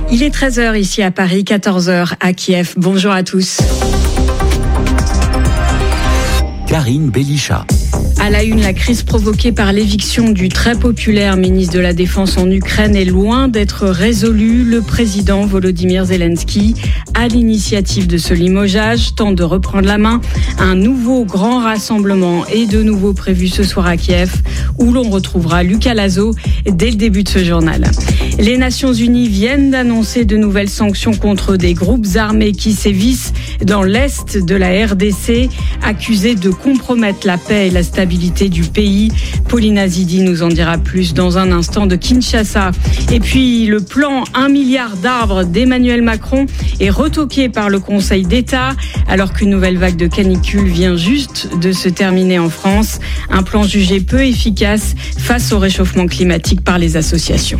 Il est 13h ici à Paris, 14h à Kiev. Bonjour à tous. Karine Belichat. À la une, la crise provoquée par l'éviction du très populaire ministre de la Défense en Ukraine est loin d'être résolue. Le président Volodymyr Zelensky, à l'initiative de ce limogeage, tente de reprendre la main. Un nouveau grand rassemblement est de nouveau prévu ce soir à Kiev, où l'on retrouvera Lucas Lazo dès le début de ce journal. Les Nations Unies viennent d'annoncer de nouvelles sanctions contre des groupes armés qui sévissent dans l'est de la RDC, accusés de compromettre la paix et la stabilité du pays. Paulina Zidi nous en dira plus dans un instant de Kinshasa. Et puis le plan 1 milliard d'arbres d'Emmanuel Macron est retoqué par le Conseil d'État alors qu'une nouvelle vague de canicule vient juste de se terminer en France. Un plan jugé peu efficace face au réchauffement climatique par les associations.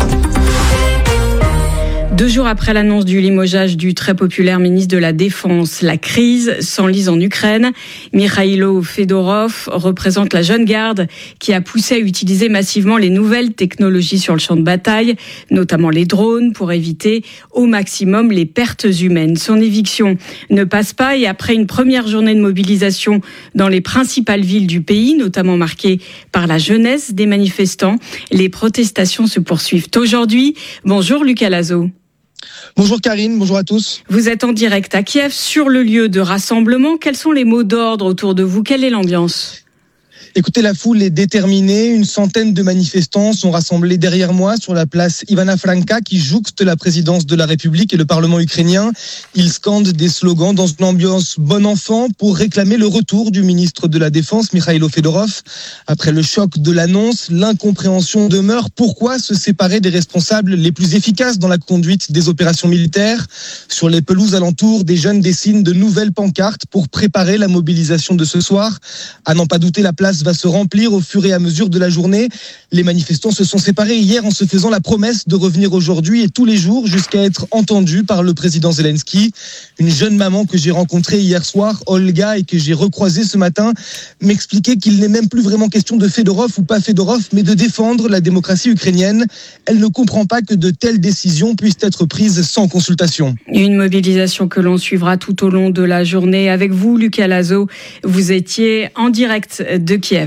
2 jours après l'annonce du limogeage du très populaire ministre de la Défense, la crise s'enlise en Ukraine. Mikhailo Fedorov représente la jeune garde qui a poussé à utiliser massivement les nouvelles technologies sur le champ de bataille, notamment les drones, pour éviter au maximum les pertes humaines. Son éviction ne passe pas et après une première journée de mobilisation dans les principales villes du pays, notamment marquée par la jeunesse des manifestants, les protestations se poursuivent aujourd'hui. Bonjour Lucas Lazo. Bonjour Karine, bonjour à tous. Vous êtes en direct à Kiev, sur le lieu de rassemblement. Quels sont les mots d'ordre autour de vous ? Quelle est l'ambiance ? Écoutez, la foule est déterminée. Une centaine de manifestants sont rassemblés derrière moi sur la place Ivana Franka qui jouxte la présidence de la République et le Parlement ukrainien. Ils scandent des slogans dans une ambiance bon enfant pour réclamer le retour du ministre de la Défense, Mikhailo Fedorov. Après le choc de l'annonce, l'incompréhension demeure. Pourquoi se séparer des responsables les plus efficaces dans la conduite des opérations militaires ? Sur les pelouses alentours, des jeunes dessinent de nouvelles pancartes pour préparer la mobilisation de ce soir. À n'en pas douter, la place va se remplir au fur et à mesure de la journée. Les manifestants se sont séparés hier en se faisant la promesse de revenir aujourd'hui et tous les jours jusqu'à être entendus par le président Zelensky. Une jeune maman que j'ai rencontrée hier soir, Olga, et que j'ai recroisée ce matin, m'expliquait qu'il n'est même plus vraiment question de Fedorov ou pas Fedorov, mais de défendre la démocratie ukrainienne. Elle ne comprend pas que de telles décisions puissent être prises sans consultation. Une mobilisation que l'on suivra tout au long de la journée. Avec vous, Lucas Lazo, vous étiez en direct de Kiev.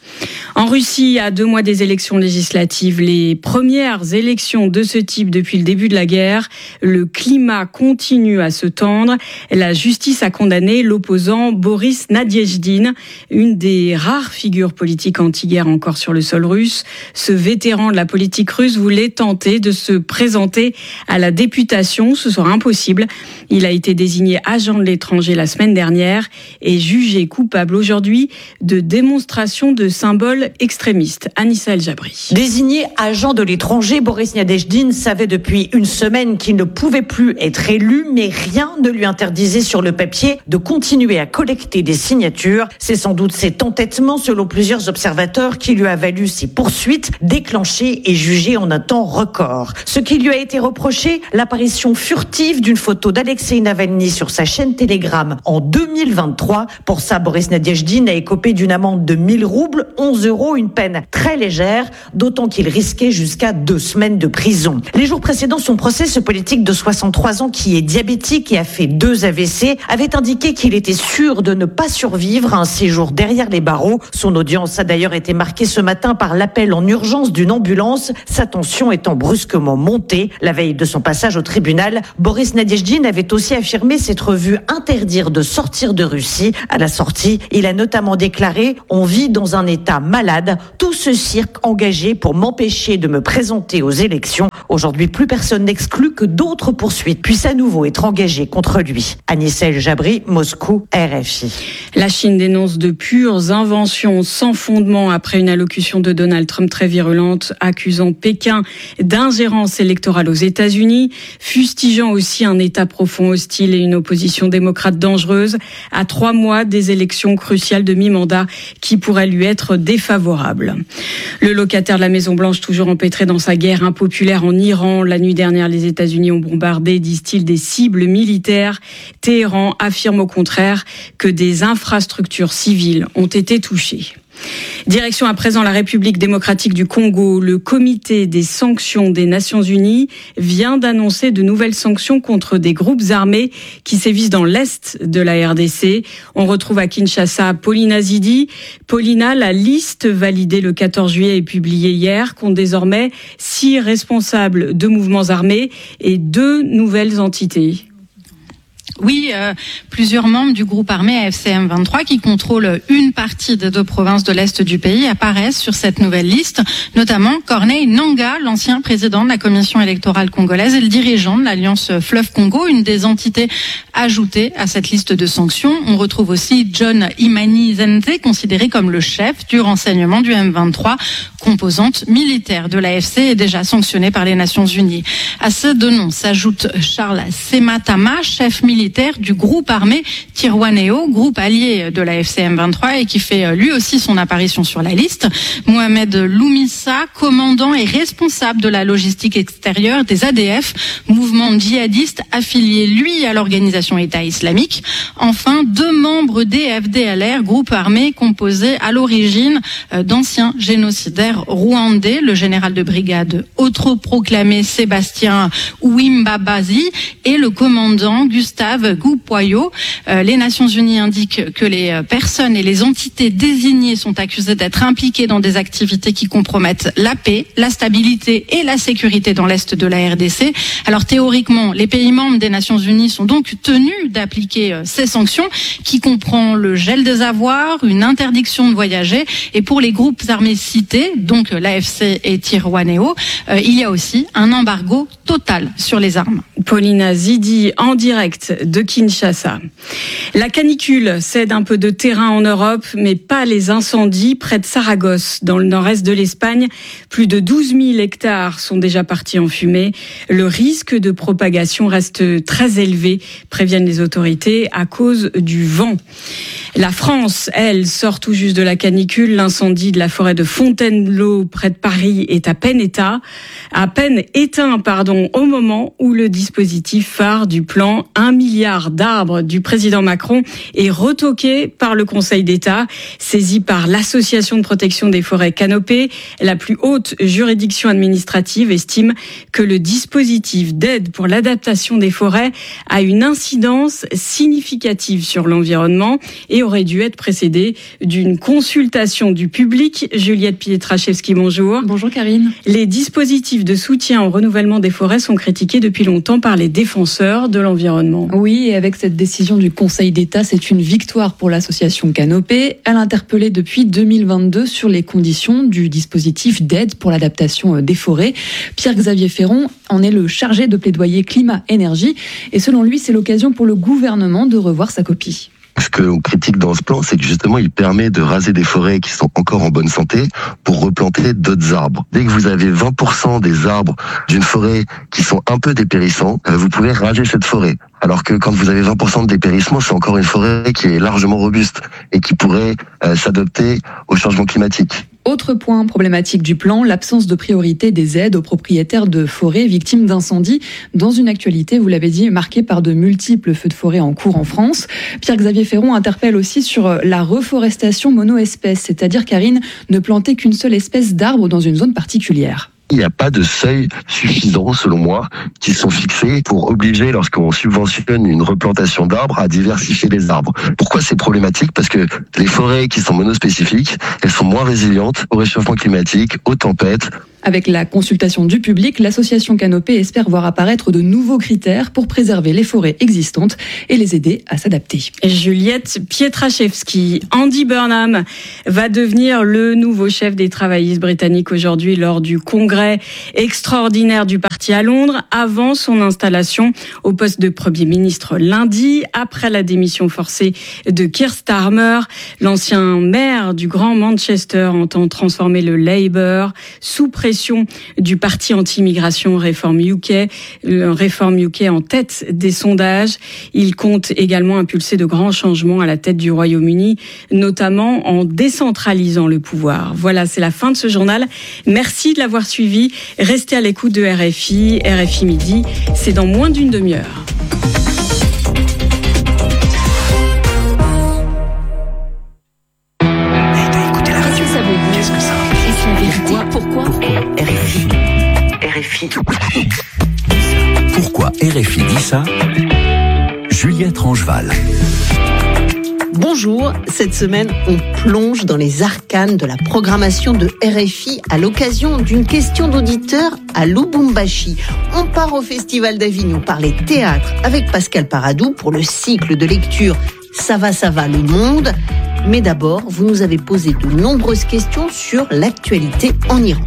En Russie, à 2 mois des élections législatives, les premières élections de ce type depuis le début de la guerre, le climat continue à se tendre. La justice a condamné l'opposant Boris Nadezhdin, une des rares figures politiques anti-guerre encore sur le sol russe. Ce vétéran de la politique russe voulait tenter de se présenter à la députation. Ce sera impossible. Il a été désigné agent de l'étranger la semaine dernière et jugé coupable aujourd'hui de démonstration de symboles extrémistes. Anissa El Jabri. Désigné agent de l'étranger, Boris Nadezhdin savait depuis une semaine qu'il ne pouvait plus être élu, mais rien ne lui interdisait sur le papier de continuer à collecter des signatures. C'est sans doute cet entêtement, selon plusieurs observateurs, qui lui a valu ces poursuites déclenchées et jugées en un temps record. Ce qui lui a été reproché, l'apparition furtive d'une photo d'Alexei Navalny sur sa chaîne Telegram en 2023. Pour ça, Boris Nadezhdin a écopé d'une amende de 1000 roubles, 11 €, une peine très légère, d'autant qu'il risquait jusqu'à 2 semaines de prison. Les jours précédents son procès, ce politique de 63 ans qui est diabétique et a fait 2 AVC avait indiqué qu'il était sûr de ne pas survivre à un séjour derrière les barreaux. Son audience a d'ailleurs été marquée ce matin par l'appel en urgence d'une ambulance, sa tension étant brusquement montée. La veille de son passage au tribunal, Boris Nadezhdin avait aussi affirmé s'être vu interdire de sortir de Russie. À la sortie, il a notamment déclaré « On vit dans un état malade, tout ce cirque engagé pour m'empêcher de me présenter aux élections. Aujourd'hui, plus personne n'exclut que d'autres poursuites puissent à nouveau être engagées contre lui. » Anissa El Jabri, Moscou, RFI. La Chine dénonce de pures inventions sans fondement après une allocution de Donald Trump très virulente, accusant Pékin d'ingérence électorale aux États-Unis, fustigeant aussi un État profond hostile et une opposition démocrate dangereuse à 3 mois des élections cruciales de mi-mandat qui pourraient lui être défavorables. Le locataire de la Maison-Blanche, toujours empêtré dans sa guerre impopulaire en Iran. La nuit dernière, les États-Unis ont bombardé, disent-ils, des cibles militaires. Téhéran affirme au contraire que des infrastructures civiles ont été touchées. Direction à présent la République démocratique du Congo. Le comité des sanctions des Nations Unies vient d'annoncer de nouvelles sanctions contre des groupes armés qui sévissent dans l'est de la RDC. On retrouve à Kinshasa Paulina Zidi. Paulina, la liste validée le 14 juillet et publiée hier compte désormais 6 responsables de mouvements armés et 2 nouvelles entités. Oui, plusieurs membres du groupe armé AFC M23 qui contrôlent une partie des 2 provinces de l'Est du pays apparaissent sur cette nouvelle liste, notamment Corneille Nangaa, l'ancien président de la commission électorale congolaise et le dirigeant de l'Alliance Fleuve Congo, une des entités ajoutées à cette liste de sanctions. On retrouve aussi John Imani Zente, considéré comme le chef du renseignement du M23, composante militaire de l'AFC et déjà sanctionnée par les Nations Unies. À ces 2 noms s'ajoute Charles Sematama, chef militaire du groupe armé Tirwaneo, groupe allié de la FCM23 et qui fait lui aussi son apparition sur la liste. Mohamed Loumissa, commandant et responsable de la logistique extérieure des ADF, mouvement djihadiste affilié lui à l'organisation État islamique. Enfin, 2 membres des FDLR, groupe armé composé à l'origine d'anciens génocidaires rwandais, le général de brigade autoproclamé Sébastien Ouimbabazi et le commandant Gustave Goupoyo. Les Nations Unies indiquent que les personnes et les entités désignées sont accusées d'être impliquées dans des activités qui compromettent la paix, la stabilité et la sécurité dans l'Est de la RDC. Alors théoriquement, les pays membres des Nations Unies sont donc tenus d'appliquer ces sanctions qui comprend le gel des avoirs, une interdiction de voyager et pour les groupes armés cités, donc l'AFC et Tirwaneo, il y a aussi un embargo total sur les armes. Paulina Zidi en direct de Kinshasa. La canicule cède un peu de terrain en Europe, mais pas les incendies près de Saragosse, dans le nord-est de l'Espagne. Plus de 12 000 hectares sont déjà partis en fumée. Le risque de propagation reste très élevé, préviennent les autorités, à cause du vent. La France, elle, sort tout juste de la canicule. L'incendie de la forêt de Fontainebleau, près de Paris, est à peine éteint, au moment où le dispositif phare du plan 1 milliard d'arbres du président Macron est retoqué par le Conseil d'État, saisi par l'Association de protection des forêts Canopée. La plus haute juridiction administrative estime que le dispositif d'aide pour l'adaptation des forêts a une incidence significative sur l'environnement et aurait dû être précédé d'une consultation du public. Juliette Pietraszewski, bonjour. Bonjour Karine. Les dispositifs de soutien au renouvellement des forêts sont critiqués depuis longtemps par les défenseurs de l'environnement. Oui, et avec cette décision du Conseil d'État, c'est une victoire pour l'association Canopée. Elle interpellait depuis 2022 sur les conditions du dispositif d'aide pour l'adaptation des forêts. Pierre-Xavier Ferron en est le chargé de plaidoyer climat-énergie. Et selon lui, c'est l'occasion pour le gouvernement de revoir sa copie. Ce que l'on critique dans ce plan, c'est que justement, il permet de raser des forêts qui sont encore en bonne santé pour replanter d'autres arbres. Dès que vous avez 20% des arbres d'une forêt qui sont un peu dépérissants, vous pouvez raser cette forêt. Alors que quand vous avez 20% de dépérissement, c'est encore une forêt qui est largement robuste et qui pourrait s'adapter au changement climatique. Autre point problématique du plan, l'absence de priorité des aides aux propriétaires de forêts victimes d'incendies dans une actualité, vous l'avez dit, marquée par de multiples feux de forêt en cours en France. Pierre-Xavier Ferron interpelle aussi sur la reforestation mono-espèce, c'est-à-dire, Karine, ne planter qu'une seule espèce d'arbre dans une zone particulière. Il n'y a pas de seuil suffisant, selon moi, qui sont fixés pour obliger, lorsqu'on subventionne une replantation d'arbres, à diversifier les arbres. Pourquoi c'est problématique ? Parce que les forêts qui sont monospécifiques, elles sont moins résilientes au réchauffement climatique, aux tempêtes. Avec la consultation du public, l'association Canopée espère voir apparaître de nouveaux critères pour préserver les forêts existantes et les aider à s'adapter. Juliette Pietraszewski. Andy Burnham va devenir le nouveau chef des travaillistes britanniques aujourd'hui lors du congrès extraordinaire du parti à Londres, avant son installation au poste de Premier ministre lundi, après la démission forcée de Keir Starmer. L'ancien maire du Grand Manchester entend transformer le Labour sous pression du parti anti-immigration Reform UK en tête des sondages. Il compte également impulser de grands changements à la tête du Royaume-Uni, notamment en décentralisant le pouvoir. Voilà, c'est la fin de ce journal. Merci de l'avoir suivi. Restez à l'écoute de RFI. RFI Midi, c'est dans moins d'une demi-heure. Pourquoi RFI dit ça? Juliette Rangeval. Bonjour, cette semaine, on plonge dans les arcanes de la programmation de RFI à l'occasion d'une question d'auditeur à Lubumbashi. On part au Festival d'Avignon parler théâtre avec Pascal Paradou pour le cycle de lecture Ça va, le monde. Mais d'abord, vous nous avez posé de nombreuses questions sur l'actualité en Iran.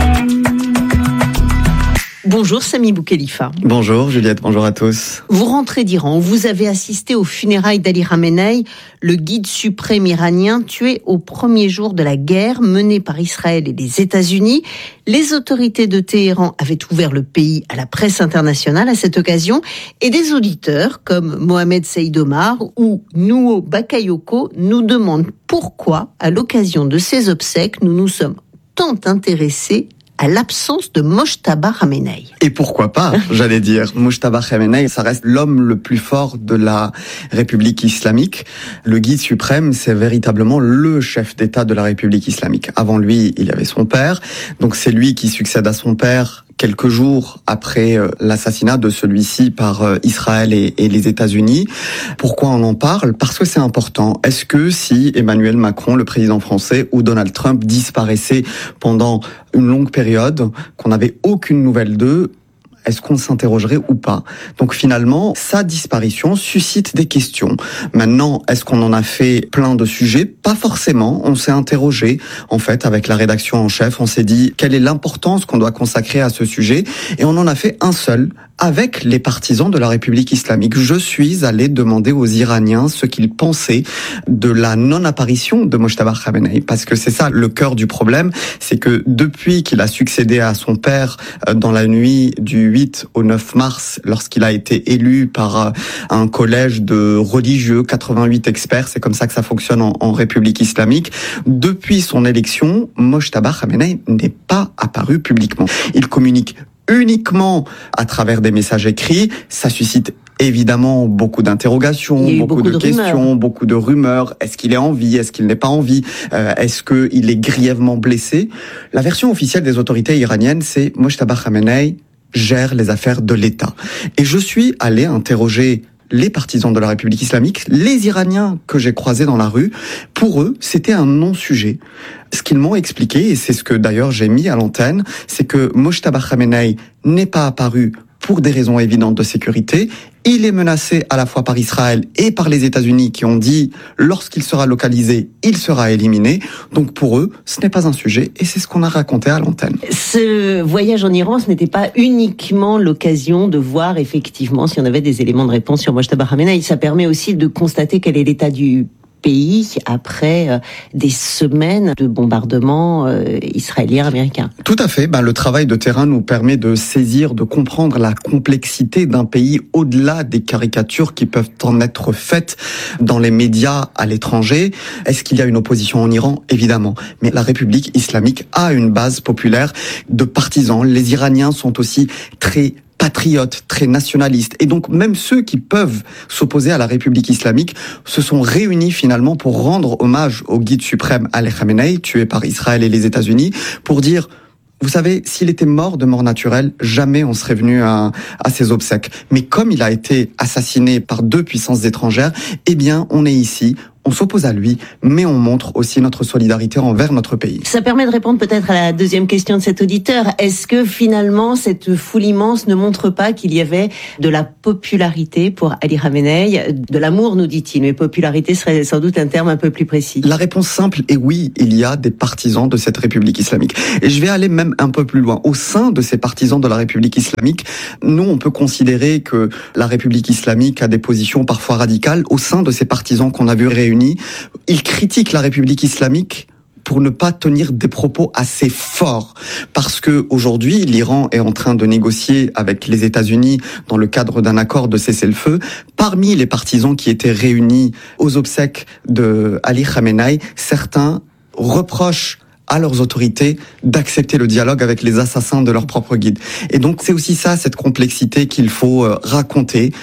Bonjour Sami Boukhelifa. Bonjour Juliette, bonjour à tous. Vous rentrez d'Iran, vous avez assisté aux funérailles d'Ali Khamenei, le guide suprême iranien tué au premier jour de la guerre menée par Israël et les États-Unis. Les autorités de Téhéran avaient ouvert le pays à la presse internationale à cette occasion et des auditeurs comme Mohamed Saïd Omar ou Nouo Bakayoko nous demandent pourquoi, à l'occasion de ces obsèques, nous nous sommes tant intéressés à l'absence de Mojtaba Khamenei. Et pourquoi pas, j'allais dire. Mojtaba Khamenei, ça reste l'homme le plus fort de la République islamique. Le guide suprême, c'est véritablement le chef d'État de la République islamique. Avant lui, il y avait son père. Donc c'est lui qui succède à son père quelques jours après l'assassinat de celui-ci par Israël et les États-Unis. Pourquoi on en parle? Parce que c'est important. Est-ce que si Emmanuel Macron, le président français, ou Donald Trump disparaissaient pendant une longue période, qu'on n'avait aucune nouvelle d'eux, est-ce qu'on s'interrogerait ou pas? Donc finalement, sa disparition suscite des questions. Maintenant, est-ce qu'on en a fait plein de sujets? Pas forcément. On s'est interrogé, en fait, avec la rédaction en chef. On s'est dit, quelle est l'importance qu'on doit consacrer à ce sujet? Et on en a fait un seul, avec les partisans de la République islamique. Je suis allé demander aux Iraniens ce qu'ils pensaient de la non-apparition de Mojtaba Khamenei. Parce que c'est ça le cœur du problème, c'est que depuis qu'il a succédé à son père dans la nuit du 8 au 9 mars, lorsqu'il a été élu par un collège de religieux, 88 experts, c'est comme ça que ça fonctionne en République islamique, depuis son élection, Mojtaba Khamenei n'est pas apparu publiquement. Il communique uniquement à travers des messages écrits. Ça suscite évidemment beaucoup d'interrogations, beaucoup de questions, beaucoup de rumeurs. Est-ce qu'il est en vie? Est-ce qu'il n'est pas en vie? Est-ce qu'il est grièvement blessé? La version officielle des autorités iraniennes, c'est Mojtaba Khamenei gère les affaires de l'État. Et je suis allé interroger les partisans de la République islamique, les Iraniens que j'ai croisés dans la rue. Pour eux, c'était un non-sujet. Ce qu'ils m'ont expliqué, et c'est ce que d'ailleurs j'ai mis à l'antenne, c'est que Mojtaba Khamenei n'est pas apparu pour des raisons évidentes de sécurité. Il est menacé à la fois par Israël et par les États-Unis qui ont dit, lorsqu'il sera localisé, il sera éliminé. Donc pour eux, ce n'est pas un sujet et c'est ce qu'on a raconté à l'antenne. Ce voyage en Iran, ce n'était pas uniquement l'occasion de voir effectivement si on avait des éléments de réponse sur Mojtaba Khamenei. Ça permet aussi de constater quel est l'état du pays après des semaines de bombardements israéliens, américains. Tout à fait. Le travail de terrain nous permet de saisir, de comprendre la complexité d'un pays au-delà des caricatures qui peuvent en être faites dans les médias à l'étranger. Est-ce qu'il y a une opposition en Iran? Évidemment. Mais la République islamique a une base populaire de partisans. Les Iraniens sont aussi très patriotes, très nationalistes. Et donc, même ceux qui peuvent s'opposer à la République islamique se sont réunis finalement pour rendre hommage au guide suprême Ali Khamenei, tué par Israël et les États-Unis, pour dire, vous savez, s'il était mort de mort naturelle, jamais on serait venu à ses obsèques. Mais comme il a été assassiné par 2 puissances étrangères, eh bien, on est ici. On s'oppose à lui, mais on montre aussi notre solidarité envers notre pays. Ça permet de répondre peut-être à la deuxième question de cet auditeur. Est-ce que finalement, cette foule immense ne montre pas qu'il y avait de la popularité pour Ali Khamenei? De l'amour, nous dit-il, mais popularité serait sans doute un terme un peu plus précis. La réponse simple est oui, il y a des partisans de cette République islamique. Et je vais aller même un peu plus loin. Au sein de ces partisans de la République islamique, nous, on peut considérer que la République islamique a des positions parfois radicales. Au sein de ces partisans qu'on a vu réunis, ils critiquent la République islamique pour ne pas tenir des propos assez forts. Parce que aujourd'hui, l'Iran est en train de négocier avec les États-Unis dans le cadre d'un accord de cessez-le-feu. Parmi les partisans qui étaient réunis aux obsèques de Ali Khamenei, certains reprochent à leurs autorités d'accepter le dialogue avec les assassins de leur propre guide. Et donc c'est aussi ça, cette complexité qu'il faut raconter.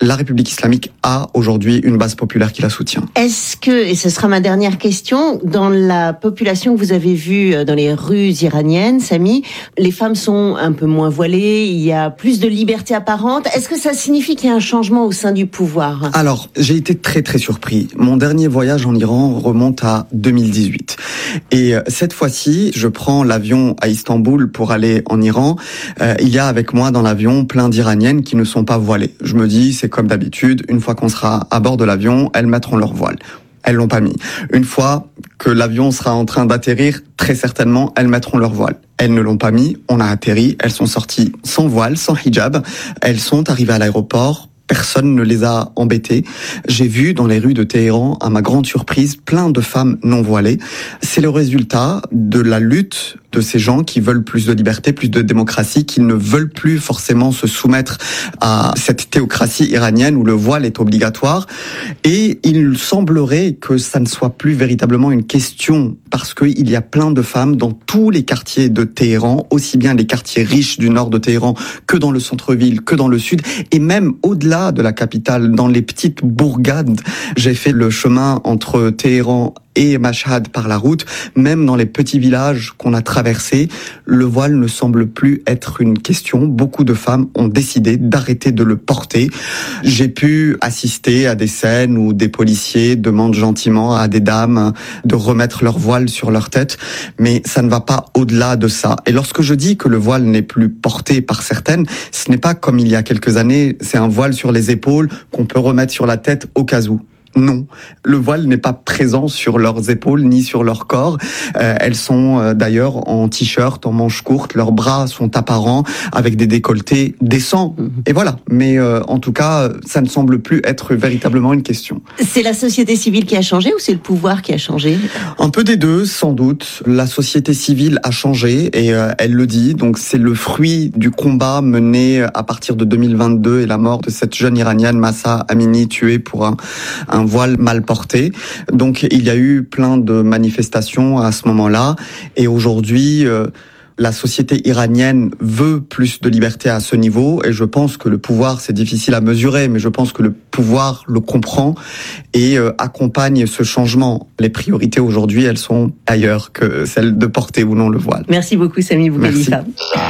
la République islamique a aujourd'hui une base populaire qui la soutient. Est-ce que, et ce sera ma dernière question, dans la population que vous avez vue dans les rues iraniennes, Samy, les femmes sont un peu moins voilées, il y a plus de liberté apparente. Est-ce que ça signifie qu'il y a un changement au sein du pouvoir ? Alors, j'ai été très très surpris. Mon dernier voyage en Iran remonte à 2018. Et cette fois-ci, je prends l'avion à Istanbul pour aller en Iran. Il y a avec moi dans l'avion plein d'Iraniennes qui ne sont pas voilées. Je me dis, c'est comme d'habitude, une fois qu'on sera à bord de l'avion, elles mettront leur voile. Elles l'ont pas mis. Une fois que l'avion sera en train d'atterrir, très certainement, elles mettront leur voile. Elles ne l'ont pas mis, on a atterri, elles sont sorties sans voile, sans hijab. Elles sont arrivées à l'aéroport. Personne ne les a embêtées. J'ai vu dans les rues de Téhéran, à ma grande surprise, plein de femmes non voilées. C'est le résultat de la lutte de ces gens qui veulent plus de liberté, plus de démocratie, qui ne veulent plus forcément se soumettre à cette théocratie iranienne où le voile est obligatoire. Et il semblerait que ça ne soit plus véritablement une question, parce qu'il y a plein de femmes dans tous les quartiers de Téhéran, aussi bien les quartiers riches du nord de Téhéran que dans le centre-ville, que dans le sud, et même au-delà de la capitale, dans les petites bourgades. J'ai fait le chemin entre Téhéran et Mashhad par la route, même dans les petits villages qu'on a traversés, le voile ne semble plus être une question. Beaucoup de femmes ont décidé d'arrêter de le porter. J'ai pu assister à des scènes où des policiers demandent gentiment à des dames de remettre leur voile sur leur tête, mais ça ne va pas au-delà de ça. Et lorsque je dis que le voile n'est plus porté par certaines, ce n'est pas comme il y a quelques années, c'est un voile sur les épaules qu'on peut remettre sur la tête au cas où. Non, le voile n'est pas présent sur leurs épaules ni sur leur corps. Elles sont d'ailleurs en t-shirt, en manches courtes, leurs bras sont apparents avec des décolletés décents. Et voilà, mais en tout cas, ça ne semble plus être véritablement une question. C'est la société civile qui a changé ou c'est le pouvoir qui a changé ? Un peu des deux, sans doute. La société civile a changé et elle le dit. Donc c'est le fruit du combat mené à partir de 2022 et la mort de cette jeune Iranienne, Mahsa Amini, tuée pour un voile mal porté. Donc il y a eu plein de manifestations à ce moment-là et aujourd'hui la société iranienne veut plus de liberté à ce niveau et je pense que le pouvoir, c'est difficile à mesurer, mais je pense que le pouvoir le comprend et accompagne ce changement. Les priorités aujourd'hui, elles sont ailleurs que celles de porter ou non le voile. Merci beaucoup Samy Boukhalifa.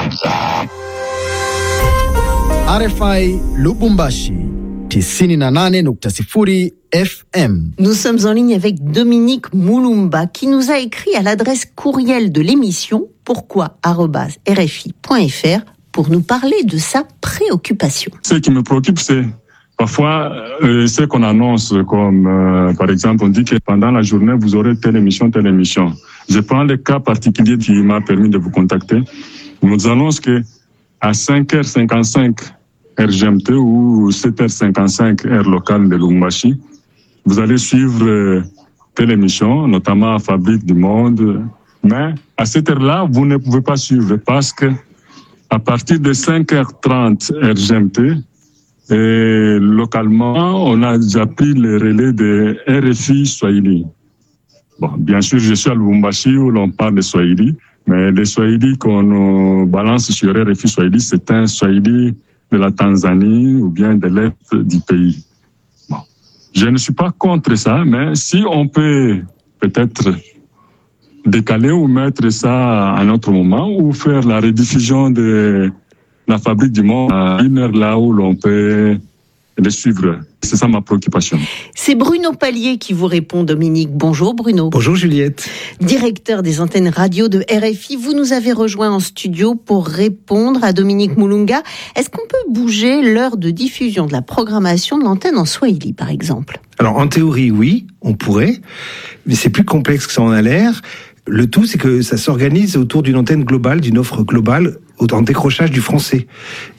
RFI Lubumbashi 98.0 FM. Nous sommes en ligne avec Dominique Moulumba qui nous a écrit à l'adresse courriel de l'émission pourquoi@rfi.fr pour nous parler de sa préoccupation. Ce qui me préoccupe, c'est parfois ce qu'on annonce comme par exemple on dit que pendant la journée vous aurez telle émission. Je prends le cas particulier qui m'a permis de vous contacter. On nous annonce que à 5h55 heure GMT ou 7h55 heure locale de Lubumbashi, vous allez suivre telle émission, notamment Fabrique du Monde. Mais à cette heure-là, vous ne pouvez pas suivre parce que à partir de 5h30 heure GMT, et localement, on a déjà pris le relais de RFI Swahili. Bon, bien sûr, je suis à Lubumbashi où l'on parle de Swahili, mais le Swahili qu'on balance sur RFI Swahili, c'est un Swahili de la Tanzanie ou bien de l'est du pays. Bon. Je ne suis pas contre ça, mais si on peut peut-être décaler ou mettre ça à un autre moment ou faire la rediffusion de la Fabrique du Monde à une heure là où l'on peut les suivre. C'est ça ma préoccupation. C'est Bruno Palier qui vous répond, Dominique. Bonjour Bruno. Bonjour Juliette. Directeur des antennes radio de RFI, vous nous avez rejoint en studio pour répondre à Dominique Moulumba. Est-ce qu'on peut bouger l'heure de diffusion de la programmation de l'antenne en Swahili, par exemple ? Alors en théorie, oui, on pourrait, mais c'est plus complexe que ça en a l'air. Le tout, c'est que ça s'organise autour d'une antenne globale, d'une offre globale, en décrochage du français.